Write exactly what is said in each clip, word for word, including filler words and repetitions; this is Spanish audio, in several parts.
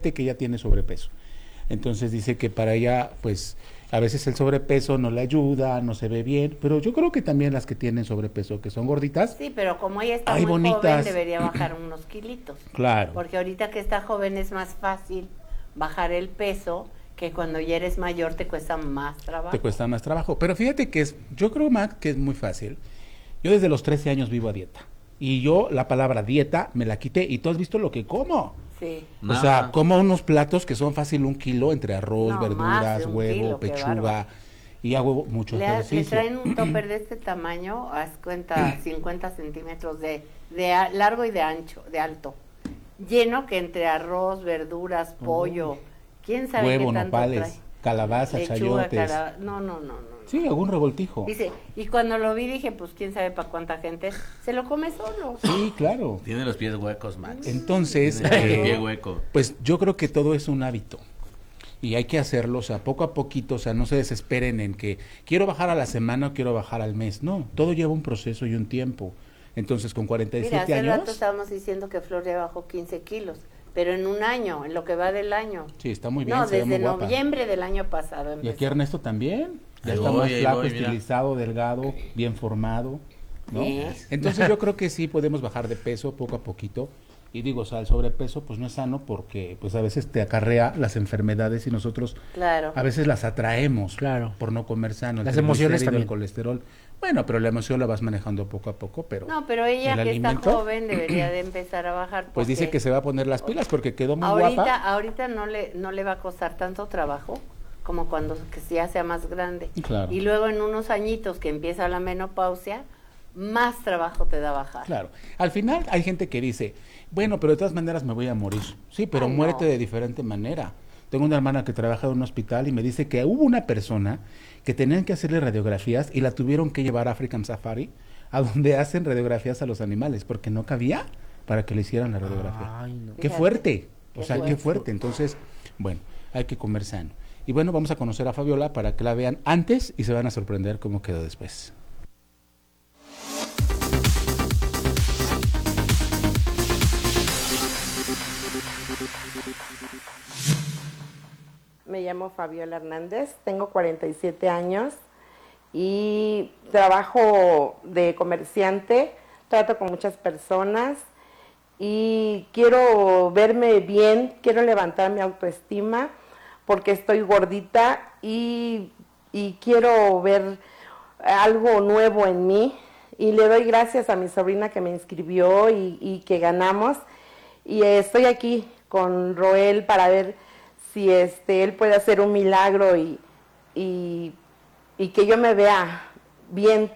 gente que ya tiene sobrepeso. Entonces dice que para ella, pues, a veces el sobrepeso no le ayuda, no se ve bien, pero yo creo que también las que tienen sobrepeso, que son gorditas. Sí, pero como ella está ay, muy bonitas. joven, debería bajar unos kilitos. Claro. Porque ahorita que está joven es más fácil bajar el peso, que cuando ya eres mayor te cuesta más trabajo. Te cuesta más trabajo. Pero fíjate que es, yo creo, Mac, que es muy fácil. Yo desde los trece años vivo a dieta. Y yo la palabra dieta me la quité y tú has visto lo que como. Sí. O sea, como unos platos que son fácil un kilo entre arroz, No, verduras, más de un huevo, kilo, qué pechuga bárbaro. y hago mucho Le, le ejercicio. traen un topper de este tamaño, haz cuenta, cincuenta centímetros de, de a- largo y de ancho, de alto. Lleno que entre arroz, verduras, pollo, quién sabe Huevo, qué tanto nopales, trae. calabaza, Lechuga, chayotes. cara- no, no, no, no. Sí, algún revoltijo. Dice, y cuando lo vi dije, pues quién sabe para cuánta gente, se lo come solo. Sí, claro. Tiene los pies huecos, Max. Entonces, Tiene el eh, pie hueco. pues yo creo que todo es un hábito y hay que hacerlo, o sea, poco a poquito, o sea, no se desesperen en que quiero bajar a la semana o quiero bajar al mes, no, todo lleva un proceso y un tiempo. Entonces, con cuarenta y Mira, siete hace rato años, estábamos diciendo que Flor ya bajó quince kilos, pero en un año, en lo que va del año. sí, está muy bien, No, se ve desde muy guapa. noviembre del año pasado Y empezó. aquí Ernesto también, ya Ahí está voy, más ahí flaco, voy, mira. estilizado, delgado, bien formado, ¿no? Sí. Entonces yo creo que sí podemos bajar de peso poco a poquito. Y digo, o sea, el sobrepeso pues no es sano porque pues a veces te acarrea las enfermedades y nosotros Claro. a veces las atraemos Claro. por no comer sano. El Las emociones triglicérido, también. el colesterol. Bueno, pero la emoción la vas manejando poco a poco, pero No, pero ella el que alimento, está joven debería de empezar a bajar. pues dice porque que se va a poner las pilas porque quedó muy ahorita, guapa. ahorita no le, no le va a costar tanto trabajo como cuando que ya sea más grande. Claro. Y luego en unos añitos que empieza la menopausia, más trabajo te da bajar. Claro. Al final hay gente que dice, bueno, pero de todas maneras me voy a morir. Sí, pero Ay, no. muérete de diferente manera. Tengo una hermana que trabaja en un hospital y me dice que hubo una persona que tenían que hacerle radiografías y la tuvieron que llevar a African Safari, a donde hacen radiografías a los animales, porque no cabía para que le hicieran la radiografía. Ay, no. Qué Fíjate, fuerte, o qué sea, qué fuerte. fuerte. Entonces, bueno, hay que comer sano. Y bueno, vamos a conocer a Fabiola para que la vean antes y se van a sorprender cómo quedó después. Me llamo Fabiola Hernández, tengo cuarenta y siete años y trabajo de comerciante, trato con muchas personas y quiero verme bien, quiero levantar mi autoestima porque estoy gordita y, y quiero ver algo nuevo en mí y le doy gracias a mi sobrina que me inscribió y, y que ganamos y estoy aquí con Roel para ver si este él puede hacer un milagro y, y, y que yo me vea bien,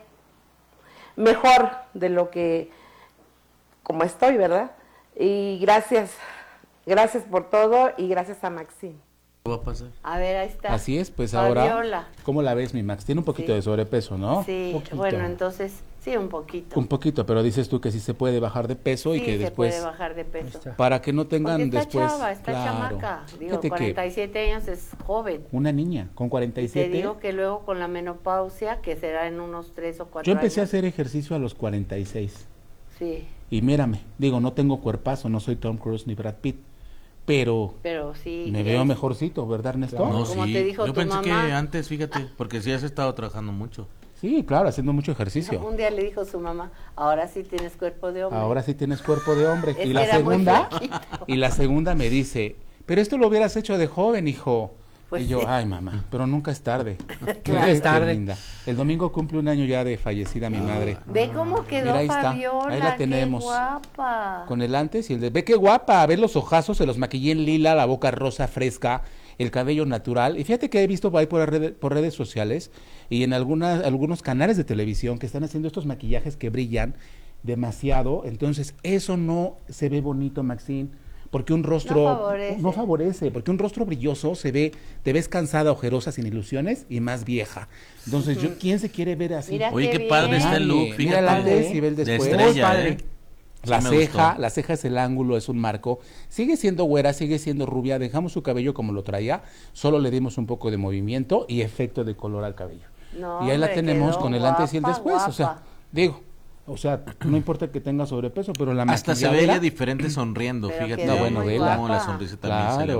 mejor de lo que, como estoy, ¿verdad? Y gracias, gracias por todo y gracias a Maxine. ¿Qué va a pasar? A ver, ahí está. Así es, pues ahora, Fabiola. ¿cómo la ves, mi Max? Tiene un poquito Sí. de sobrepeso, ¿no? Sí, Poquito. bueno, entonces, sí, un poquito. Un poquito, pero dices tú que sí se puede bajar de peso y Sí, que se después, puede bajar de peso. está. para que no tengan Porque está después, chava, está claro. chamaca. Digo, Fíjate que cuarenta y siete años es joven. una niña con cuarenta y Y te siete, digo que luego con la menopausia, que será en unos tres o cuatro yo empecé a años. hacer ejercicio a los cuarenta y seis Sí, y mírame, digo, no tengo cuerpazo, no soy Tom Cruise ni Brad Pitt, pero pero sí. me es- veo mejorcito, ¿verdad, Ernesto? No, Como sí. te dijo Yo tu pensé mamá. que antes, fíjate, porque sí has estado trabajando mucho. Sí, claro, haciendo mucho ejercicio. Un día le dijo su mamá, ahora sí tienes cuerpo de hombre. Ahora sí tienes cuerpo de hombre. Es Y que la era muy segunda, flaquito. y la segunda me dice, pero esto lo hubieras hecho de joven, hijo. Pues y yo, sí. ay, mamá, pero nunca es tarde. Nunca Qué es tarde. linda. El domingo cumple un año ya de fallecida mi madre. Ve cómo quedó Mira, ahí está, Fabiola, ahí la tenemos. qué guapa. Con el antes y el de, ve qué guapa, ve los ojazos, se los maquillé en lila, la boca rosa fresca, el cabello natural. Y fíjate que he visto por ahí por, red- por redes sociales y en algunas, algunos canales de televisión que están haciendo estos maquillajes que brillan demasiado. Entonces, eso no se ve bonito, Maxine. Porque un rostro No favorece. no favorece, porque un rostro brilloso se ve, te ves cansada, ojerosa, sin ilusiones y más vieja. Entonces, yo, ¿quién se quiere ver así? Mira Oye, qué qué padre bien. está el look, Nadie. Mira el fíjate. antes y ve el De después. estrella, Muy padre. ¿eh? Sí La me ceja, gustó. la ceja es el ángulo, es un marco. Sigue siendo güera, sigue siendo rubia. Dejamos su cabello como lo traía, solo le dimos un poco de movimiento y efecto de color al cabello. No, y ahí la hombre, tenemos quedó con el antes y el guapa, después. O sea, guapa. digo, o sea, no importa que tenga sobrepeso, pero la Hasta se ve maquilladera- ella diferente sonriendo, Pero fíjate. quedó muy Cómo guapa. la sonrisa también se le Claro.